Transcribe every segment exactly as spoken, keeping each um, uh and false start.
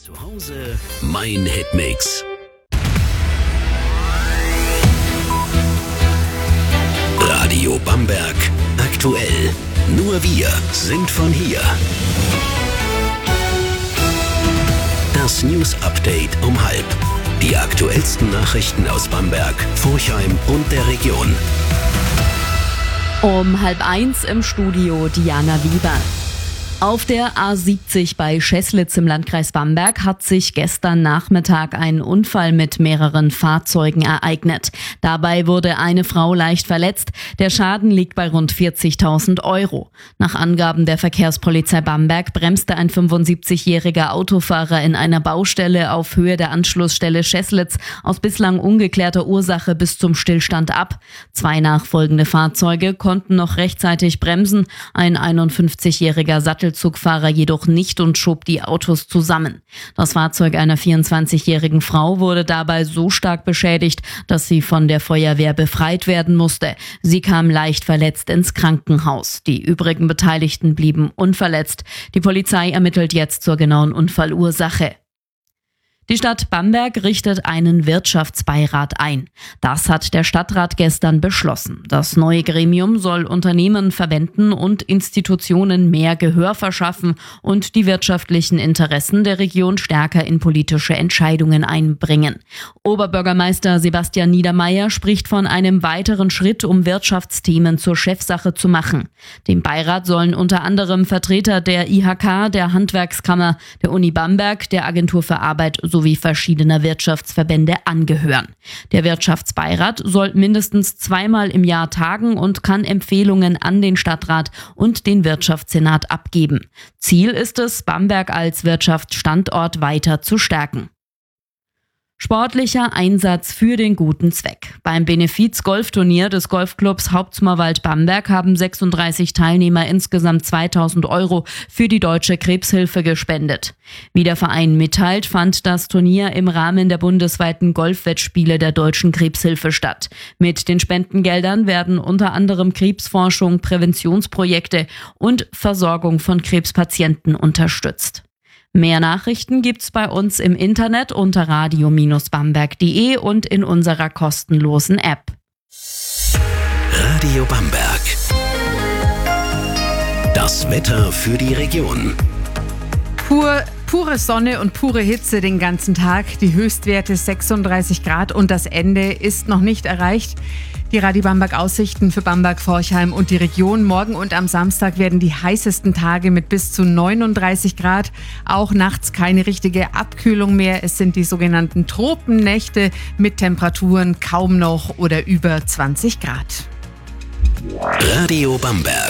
Zu Hause mein Hitmix. Radio Bamberg aktuell. Nur wir sind von hier. Das News Update um halb. Die aktuellsten Nachrichten aus Bamberg, Forchheim und der Region. Um halb eins im Studio Diana Wieber. Auf der A siebzig bei Scheßlitz im Landkreis Bamberg hat sich gestern Nachmittag ein Unfall mit mehreren Fahrzeugen ereignet. Dabei wurde eine Frau leicht verletzt. Der Schaden liegt bei rund vierzigtausend Euro. Nach Angaben der Verkehrspolizei Bamberg bremste ein fünfundsiebzigjähriger Autofahrer in einer Baustelle auf Höhe der Anschlussstelle Scheßlitz aus bislang ungeklärter Ursache bis zum Stillstand ab. Zwei nachfolgende Fahrzeuge konnten noch rechtzeitig bremsen. Ein einundfünfzigjähriger Sattel Zugfahrer jedoch nicht und schob die Autos zusammen. Das Fahrzeug einer vierundzwanzigjährigen Frau wurde dabei so stark beschädigt, dass sie von der Feuerwehr befreit werden musste. Sie kam leicht verletzt ins Krankenhaus. Die übrigen Beteiligten blieben unverletzt. Die Polizei ermittelt jetzt zur genauen Unfallursache. Die Stadt Bamberg richtet einen Wirtschaftsbeirat ein. Das hat der Stadtrat gestern beschlossen. Das neue Gremium soll Unternehmen, Verbänden und Institutionen mehr Gehör verschaffen und die wirtschaftlichen Interessen der Region stärker in politische Entscheidungen einbringen. Oberbürgermeister Sebastian Niedermeyer spricht von einem weiteren Schritt, um Wirtschaftsthemen zur Chefsache zu machen. Dem Beirat sollen unter anderem Vertreter der I H K, der Handwerkskammer, der Uni Bamberg, der Agentur für Arbeit sowie verschiedener Wirtschaftsverbände angehören. Der Wirtschaftsbeirat soll mindestens zweimal im Jahr tagen und kann Empfehlungen an den Stadtrat und den Wirtschaftssenat abgeben. Ziel ist es, Bamberg als Wirtschaftsstandort weiter zu stärken. Sportlicher Einsatz für den guten Zweck. Beim Benefiz-Golfturnier des Golfclubs Hauptsmoorwald Bamberg haben sechsunddreißig Teilnehmer insgesamt zweitausend Euro für die Deutsche Krebshilfe gespendet. Wie der Verein mitteilt, fand das Turnier im Rahmen der bundesweiten Golfwettspiele der Deutschen Krebshilfe statt. Mit den Spendengeldern werden unter anderem Krebsforschung, Präventionsprojekte und Versorgung von Krebspatienten unterstützt. Mehr Nachrichten gibt's bei uns im Internet unter radio Bindestrich bamberg punkt de und in unserer kostenlosen App. Radio Bamberg. Das Wetter für die Region. Pur, pure Sonne und pure Hitze den ganzen Tag. Die Höchstwerte sechsunddreißig Grad und das Ende ist noch nicht erreicht. Die Radio Bamberg Aussichten für Bamberg, Forchheim und die Region. Morgen und am Samstag werden die heißesten Tage mit bis zu neununddreißig Grad. Auch nachts keine richtige Abkühlung mehr. Es sind die sogenannten Tropennächte mit Temperaturen kaum noch oder über zwanzig Grad. Radio Bamberg.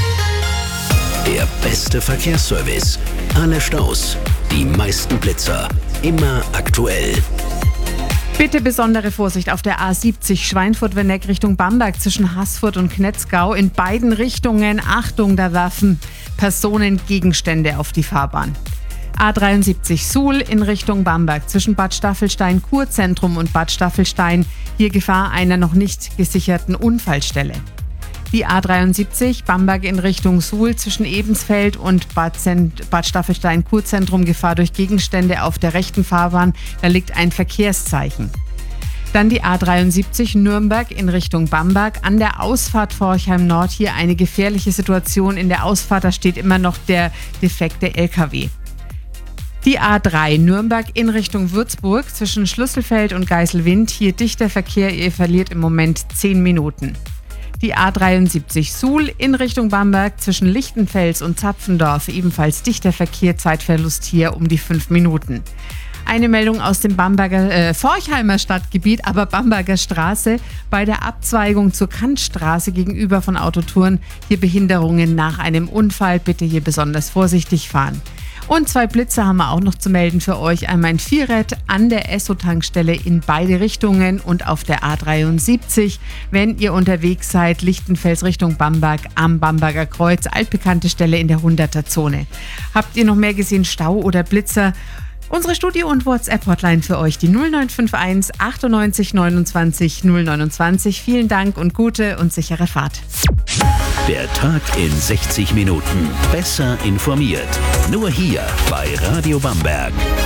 Der beste Verkehrsservice. Alle Staus, die meisten Blitzer. Immer aktuell. Bitte besondere Vorsicht auf der A siebzig Schweinfurt-Wenneck Richtung Bamberg zwischen Haßfurt und Knetzgau. In beiden Richtungen, Achtung, da werfen Personen Gegenstände auf die Fahrbahn. A dreiundsiebzig Suhl in Richtung Bamberg zwischen Bad Staffelstein Kurzentrum und Bad Staffelstein. Hier Gefahr einer noch nicht gesicherten Unfallstelle. Die A dreiundsiebzig Bamberg in Richtung Suhl zwischen Ebensfeld und Bad, Zent- Bad Staffelstein Kurzentrum Gefahr durch Gegenstände auf der rechten Fahrbahn. Da liegt ein Verkehrszeichen. Dann die A dreiundsiebzig Nürnberg in Richtung Bamberg. An der Ausfahrt Forchheim Nord hier eine gefährliche Situation. In der Ausfahrt, da steht immer noch der defekte L K W. Die A drei Nürnberg in Richtung Würzburg zwischen Schlüsselfeld und Geiselwind. Hier dichter Verkehr, ihr verliert im Moment zehn Minuten. Die A dreiundsiebzig Suhl in Richtung Bamberg zwischen Lichtenfels und Zapfendorf. Ebenfalls dichter Verkehr, Zeitverlust hier um die fünf Minuten. Eine Meldung aus dem Bamberger, äh, Forchheimer Stadtgebiet, aber Bamberger Straße. Bei der Abzweigung zur Kantstraße gegenüber von Autotouren. Hier Behinderungen nach einem Unfall. Bitte hier besonders vorsichtig fahren. Und zwei Blitze haben wir auch noch zu melden für euch. Einmal ein Vierrad an der Esso-Tankstelle in beide Richtungen und auf der A dreiundsiebzig. Wenn ihr unterwegs seid, Lichtenfels Richtung Bamberg am Bamberger Kreuz, altbekannte Stelle in der hunderter-Zone. Habt ihr noch mehr gesehen, Stau oder Blitzer? Unsere Studio- und WhatsApp-Hotline für euch, die null neun fünf eins achtundneunzig neunundzwanzig null neunundzwanzig. Vielen Dank und gute und sichere Fahrt. Der Tag in sechzig Minuten. Besser informiert. Nur hier bei Radio Bamberg.